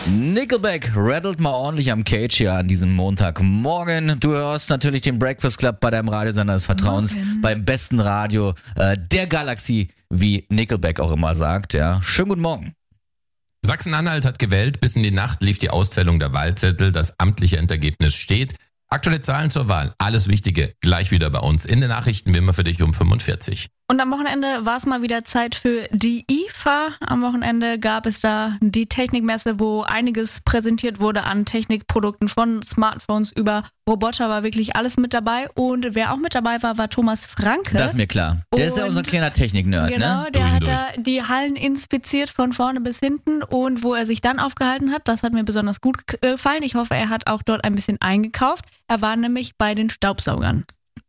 Nickelback rattelt mal ordentlich am Cage hier an diesem Montagmorgen. Du hörst natürlich den Breakfast Club bei deinem Radiosender des Vertrauens, beim besten Radio der Galaxie, wie Nickelback auch immer sagt. Ja, schönen guten Morgen. Sachsen-Anhalt hat gewählt, bis in die Nacht lief die Auszählung der Wahlzettel, das amtliche Endergebnis steht. Aktuelle Zahlen zur Wahl, alles Wichtige, gleich wieder bei uns in den Nachrichten, wie immer für dich um 45. Und am Wochenende war es mal wieder Zeit für die IFA. Am Wochenende gab es da die Technikmesse, wo einiges präsentiert wurde an Technikprodukten, von Smartphones über Roboter, war wirklich alles mit dabei. Und wer auch mit dabei war, war Thomas Franke. Das ist mir klar. Der ist ja unser kleiner Technik-Nerd, genau, ne? Der hat da die Hallen inspiziert von vorne bis hinten. Und wo er sich dann aufgehalten hat, das hat mir besonders gut gefallen. Ich hoffe, er hat auch dort ein bisschen eingekauft. Er war nämlich bei den Staubsaugern.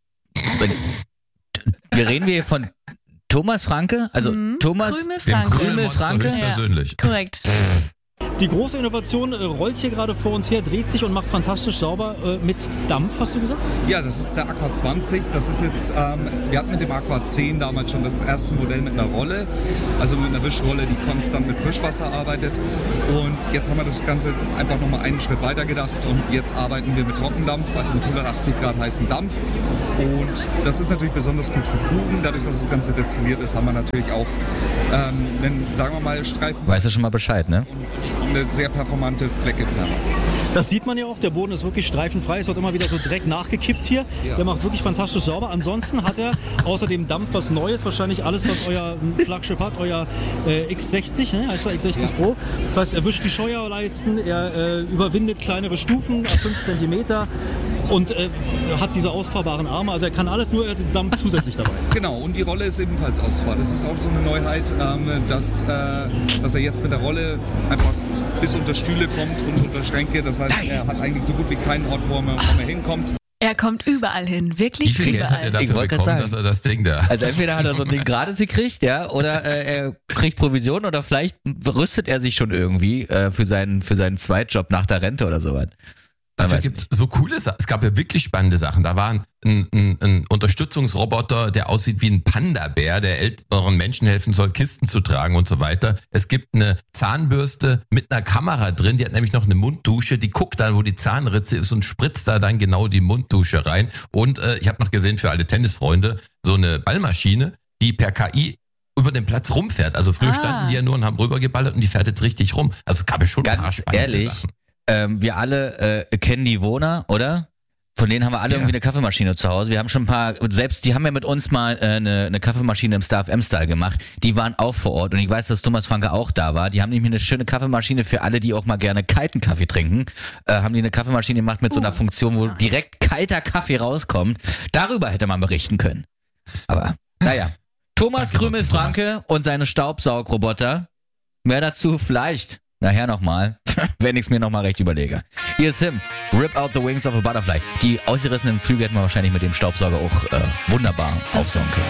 Wir reden hier von Thomas Franke, also Thomas Krümel Franke höchstpersönlich. Ja, korrekt. Die große Innovation rollt hier gerade vor uns her, dreht sich und macht fantastisch sauber mit Dampf, hast du gesagt? Ja, das ist der Aqua 20. Das ist jetzt, wir hatten mit dem Aqua 10 damals schon das erste Modell mit einer Rolle, also mit einer Wischrolle, die konstant mit Frischwasser arbeitet. Und jetzt haben wir das Ganze einfach nochmal einen Schritt weiter gedacht und jetzt arbeiten wir mit Trockendampf, also mit 180 Grad heißen Dampf. Und das ist natürlich besonders gut für Fugen. Dadurch, dass das Ganze destilliert ist, haben wir natürlich auch einen, sagen wir mal, Streifen. Weißt du schon mal Bescheid, ne? Eine sehr performante Fleckentferner. Das sieht man ja auch, der Boden ist wirklich streifenfrei, es wird immer wieder so Dreck nachgekippt hier. Ja. Der macht wirklich fantastisch sauber. Ansonsten hat er außer dem Dampf was Neues, wahrscheinlich alles, was euer Flagship hat, euer X60, ne? Heißt er X60 Pro. Das heißt, er wischt die Scheuerleisten, er überwindet kleinere Stufen ab 5 cm und hat diese ausfahrbaren Arme. Also er kann alles, nur er hat den Samt zusätzlich dabei. Genau, und die Rolle ist ebenfalls ausfahrbar. Das ist auch so eine Neuheit, dass er jetzt mit der Rolle einfach bis unter Stühle kommt und unter Schränke. Das heißt, er hat eigentlich so gut wie keinen Ort, wo er hinkommt. Er kommt überall hin, wirklich überall. Wie viel überall. Geld hat er dafür bekommen, dass er das Ding da... Also entweder hat er so ein Ding gratis gekriegt, ja, oder er kriegt Provision oder vielleicht rüstet er sich schon irgendwie für seinen Zweitjob nach der Rente oder sowas. Dafür gibt es so coole Sachen. Es gab ja wirklich spannende Sachen. Da war ein Unterstützungsroboter, der aussieht wie ein Panda-Bär, der älteren Menschen helfen soll, Kisten zu tragen und so weiter. Es gibt eine Zahnbürste mit einer Kamera drin, die hat nämlich noch eine Munddusche, die guckt dann, wo die Zahnritze ist und spritzt da dann genau die Munddusche rein. Und ich habe noch gesehen, für alle Tennisfreunde, so eine Ballmaschine, die per KI über den Platz rumfährt. Also früher standen die ja nur und haben rübergeballert und die fährt jetzt richtig rum. Also es gab ja schon ein paar spannende Sachen. Wir alle kennen die Wohner, oder? Von denen haben wir alle irgendwie eine Kaffeemaschine zu Hause. Wir haben schon ein paar, selbst die haben ja mit uns mal eine Kaffeemaschine im Star FM-Style gemacht. Die waren auch vor Ort und ich weiß, dass Thomas Franke auch da war. Die haben nämlich eine schöne Kaffeemaschine für alle, die auch mal gerne kalten Kaffee trinken. Haben die eine Kaffeemaschine gemacht mit so einer Funktion, wo direkt kalter Kaffee rauskommt. Darüber hätte man berichten können. Aber, naja. Thomas Krümel Franke und seine Staubsaugroboter. Mehr dazu vielleicht nachher nochmal, wenn ich es mir nochmal recht überlege. Hier ist Him, Rip Out the Wings of a Butterfly. Die ausgerissenen Flügel hätten wir wahrscheinlich mit dem Staubsauger auch wunderbar aufsaugen können.